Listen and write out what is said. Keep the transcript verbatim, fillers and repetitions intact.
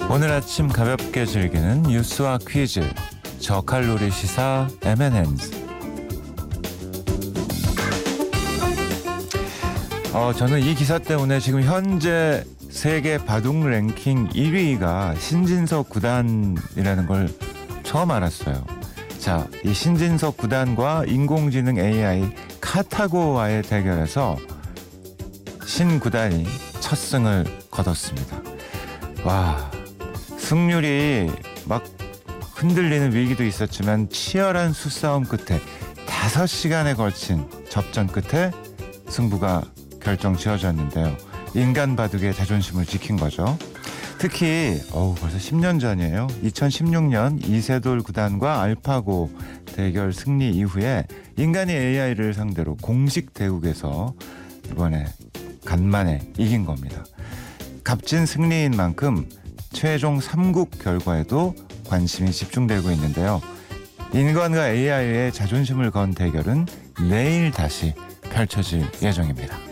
오늘 아침 가볍게 즐기는 뉴스와 퀴즈 저칼로리 시사 엠앤엔즈. 어, 저는 이 기사 때문에 지금 현재 세계 바둑 랭킹 일 위가 신진석 구단이라는 걸 처음 알았어요. 자, 이 신진석 구단과 인공지능 에이아이 카타고와의 대결에서 신 구단이 첫 승을 거뒀습니다. 와, 승률이 막 흔들리는 위기도 있었지만 치열한 수싸움 끝에 다섯 시간에 걸친 접전 끝에 승부가 결정 지어졌는데요. 인간 바둑의 자존심을 지킨 거죠. 특히 어우, 벌써 십 년 전이에요. 이천십육 년 이세돌 구단과 알파고 대결 승리 이후에 인간이 에이아이를 상대로 공식 대국에서 이번에 간만에 이긴 겁니다. 값진 승리인 만큼 최종 삼 국 결과에도 관심이 집중되고 있는데요. 인간과 에이아이의 자존심을 건 대결은 내일 다시 펼쳐질 예정입니다.